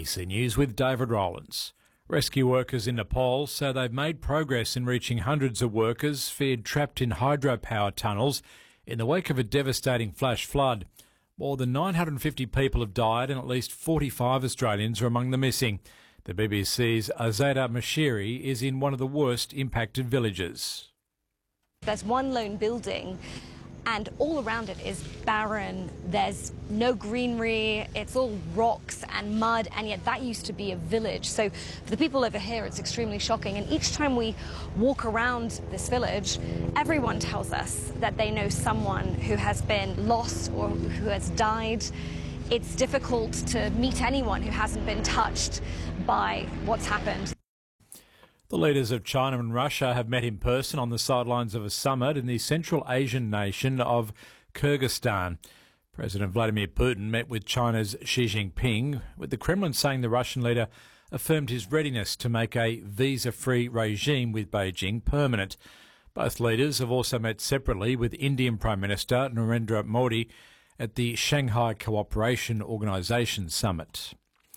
ABC News with David Rowlands. Rescue workers in Nepal say they've made progress in reaching hundreds of workers feared trapped in hydropower tunnels in the wake of a devastating flash flood. More than 950 people have died and at least 45 Australians are among the missing. The BBC's Azada Mashiri is in one of the worst impacted villages. There's one lone building and all around it is barren. There's no greenery, it's all rocks and mud, and yet that used to be a village. So for the people over here, it's extremely shocking. And each time we walk around this village, everyone tells us that they know someone who has been lost or who has died. It's difficult to meet anyone who hasn't been touched by what's happened. The leaders of China and Russia have met in person on the sidelines of a summit in the Central Asian nation of Kyrgyzstan. President Vladimir Putin met with China's Xi Jinping, with the Kremlin saying the Russian leader affirmed his readiness to make a visa-free regime with Beijing permanent. Both leaders have also met separately with Indian Prime Minister Narendra Modi at the Shanghai Cooperation Organisation summit.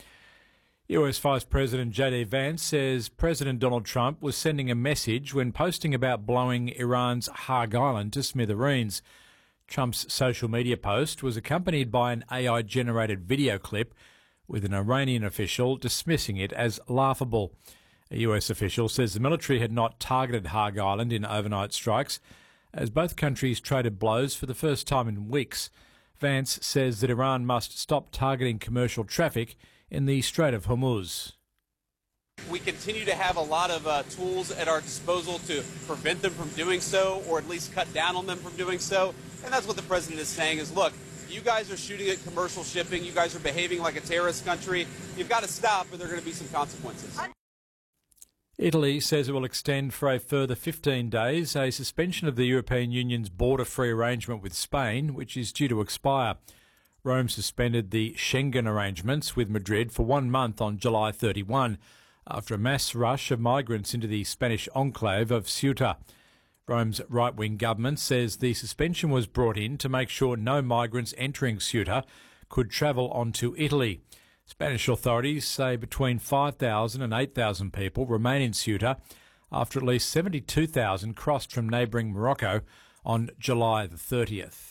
US Vice President J.D. Vance says President Donald Trump was sending a message when posting about blowing Iran's Haag Island to smithereens. Trump's social media post was accompanied by an AI-generated video clip with an Iranian official dismissing it as laughable. A US official says the military had not targeted Haag Island in overnight strikes, as both countries traded blows for the first time in weeks. Vance says that Iran must stop targeting commercial traffic in the Strait of Hormuz. We continue to have a lot of tools at our disposal to prevent them from doing so, or at least cut down on them from doing so. And that's what the president is saying is, look, you guys are shooting at commercial shipping. You guys are behaving like a terrorist country. You've got to stop, or there are going to be some consequences. Italy says it will extend for a further 15 days a suspension of the European Union's border-free arrangement with Spain, which is due to expire. Rome suspended the Schengen arrangements with Madrid for 1 month on July 31 after a mass rush of migrants into the Spanish enclave of Ceuta. Rome's right-wing government says the suspension was brought in to make sure no migrants entering Ceuta could travel onto Italy. Spanish authorities say between 5,000 and 8,000 people remain in Ceuta after at least 72,000 crossed from neighbouring Morocco on July the 30th.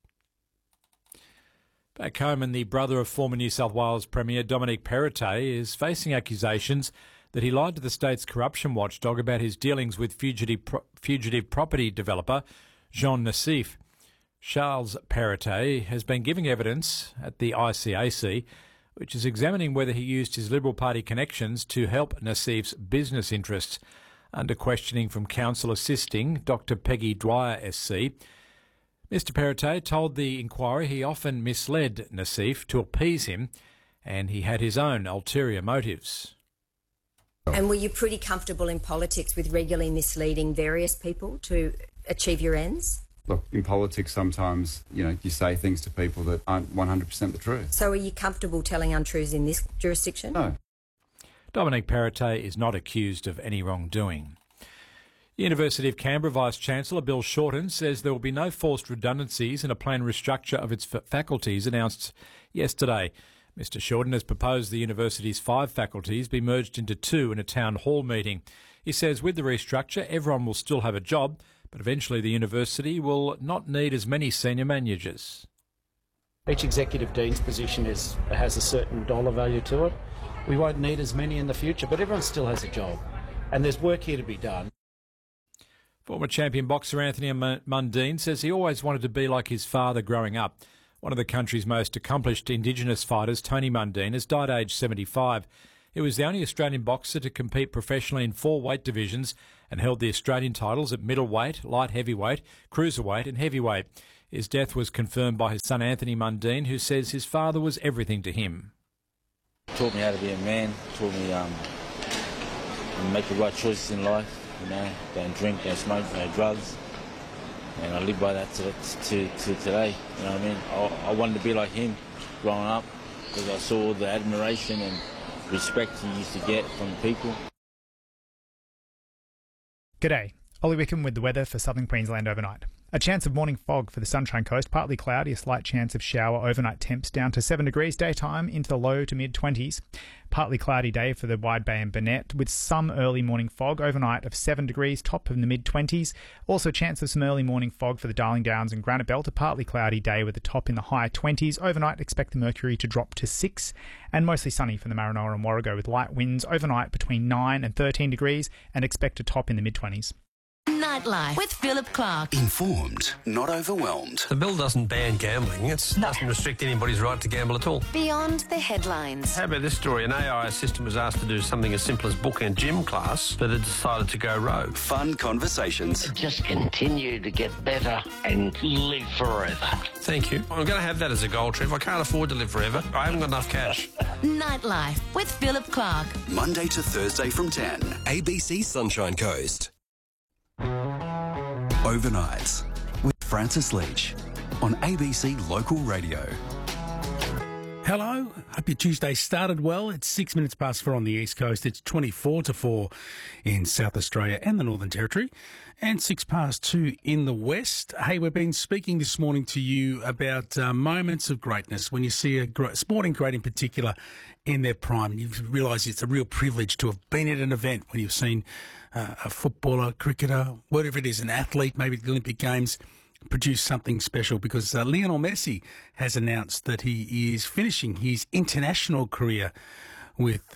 Back home, and the brother of former New South Wales Premier Dominic Perrottet is facing accusations that he lied to the state's corruption watchdog about his dealings with fugitive property developer Jean Nassif. Charles Perrottet has been giving evidence at the ICAC, which is examining whether he used his Liberal Party connections to help Nassif's business interests. Under questioning from counsel assisting Dr Peggy Dwyer SC, Mr Perrottet told the inquiry he often misled Nassif to appease him, and he had his own ulterior motives. And were you pretty comfortable in politics with regularly misleading various people to achieve your ends? Look, in politics sometimes, you say things to people that aren't 100% the truth. So are you comfortable telling untruths in this jurisdiction? No. Dominic Perrottet is not accused of any wrongdoing. University of Canberra Vice-Chancellor Bill Shorten says there will be no forced redundancies in a planned restructure of its faculties announced yesterday. Mr Shorten has proposed the university's 5 faculties be merged into 2 in a town hall meeting. He says with the restructure, everyone will still have a job, but eventually the university will not need as many senior managers. Each executive dean's position has a certain dollar value to it. We won't need as many in the future, but everyone still has a job, and there's work here to be done. Former champion boxer Anthony Mundine says he always wanted to be like his father growing up. One of the country's most accomplished Indigenous fighters, Tony Mundine, has died aged 75. He was the only Australian boxer to compete professionally in 4 weight divisions and held the Australian titles at middleweight, light heavyweight, cruiserweight and heavyweight. His death was confirmed by his son Anthony Mundine, who says his father was everything to him. Taught me how to be a man, taught me to make the right choices in life. Don't drink, don't smoke, no drugs, and I live by that to today. You know what I mean? I wanted to be like him growing up because I saw the admiration and respect he used to get from people. G'day, Ollie Wickham with the weather for Southern Queensland overnight. A chance of morning fog for the Sunshine Coast, partly cloudy, a slight chance of shower, overnight temps down to 7 degrees, daytime into the low to mid-20s. Partly cloudy day for the Wide Bay and Burnett with some early morning fog, overnight of 7 degrees, top in the mid-20s. Also chance of some early morning fog for the Darling Downs and Granite Belt, a partly cloudy day with the top in the high 20s. Overnight expect the mercury to drop to 6, and mostly sunny for the Maranoa and Warrego with light winds overnight between 9 and 13 degrees and expect a top in the mid-20s. Nightlife with Philip Clark. Informed, not overwhelmed. The bill doesn't ban gambling. It doesn't restrict anybody's right to gamble at all. Beyond the headlines. How about this story? An AI assistant was asked to do something as simple as book a gym class, but it decided to go rogue. Fun conversations. Just continue to get better and live forever. Thank you. I'm going to have that as a goal, Trev. I can't afford to live forever. I haven't got enough cash. Nightlife with Philip Clark. Monday to Thursday from 10. ABC Sunshine Coast. Overnights with Francis Leach on ABC Local Radio. Hello, hope your Tuesday started well. It's 6 minutes past 4 on the East Coast. It's 24 to 4 in South Australia and the Northern Territory, and 6 past 2 in the West. Hey, we've been speaking this morning to you about moments of greatness. When you see a sporting great in particular in their prime, you realise it's a real privilege to have been at an event when you've seen a footballer, cricketer, whatever it is, an athlete, maybe the Olympic Games, produce something special, because Lionel Messi has announced that he is finishing his international career with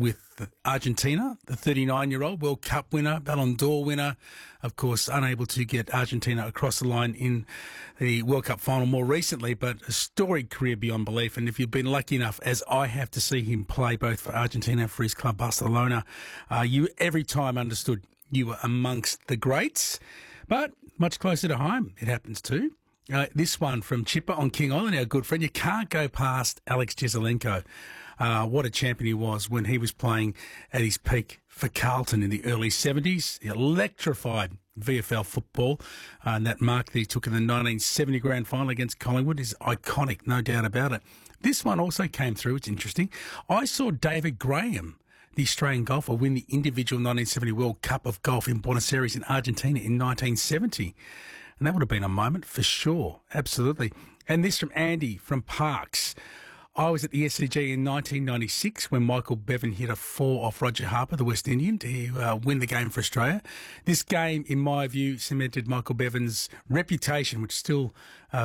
Argentina. The 39-year-old World Cup winner, Ballon d'Or winner, of course, unable to get Argentina across the line in the World Cup final more recently, but a storied career beyond belief. And if you've been lucky enough, as I have, to see him play both for Argentina and for his club Barcelona, you every time understood you were amongst the greats. But much closer to home, it happens too. This one from Chipper on King Island, our good friend. You can't go past Alex Jesaulenko. What a champion he was when he was playing at his peak for Carlton in the early 70s. He electrified VFL football, and that mark that he took in the 1970 grand final against Collingwood is iconic, no doubt about it. This one also came through. It's interesting. I saw David Graham, the Australian golfer, win the individual 1970 World Cup of Golf in Buenos Aires in Argentina in 1970. And that would have been a moment for sure. Absolutely. And this from Andy from Parkes. I was at the SCG in 1996 when Michael Bevan hit a 4 off Roger Harper, the West Indian, to win the game for Australia. This game, in my view, cemented Michael Bevan's reputation, which still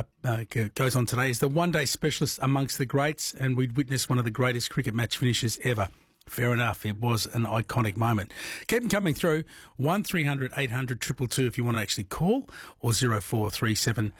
goes on today, as the one-day specialist amongst the greats, and we'd witnessed one of the greatest cricket match finishes ever. Fair enough. It was an iconic moment. Keep them coming through. 1300 800 222 if you want to actually call, or 0437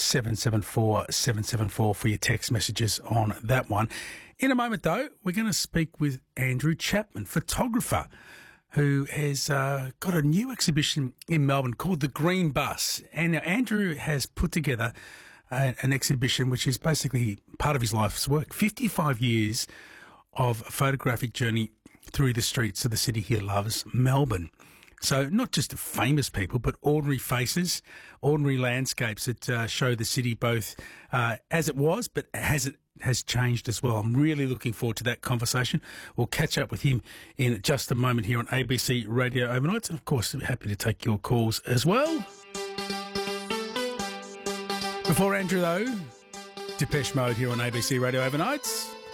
774 774 for your text messages on that one. In a moment, though, we're going to speak with Andrew Chapman, photographer, who has got a new exhibition in Melbourne called The Green Bus. And now Andrew has put together an exhibition which is basically part of his life's work. 55 years of a photographic journey through the streets of the city he loves, Melbourne. So not just famous people, but ordinary faces, ordinary landscapes that show the city both as it was, but as it has changed as well. I'm really looking forward to that conversation. We'll catch up with him in just a moment here on ABC Radio Overnights. And of course, we're happy to take your calls as well. Before Andrew, though, Depeche Mode here on ABC Radio Overnights.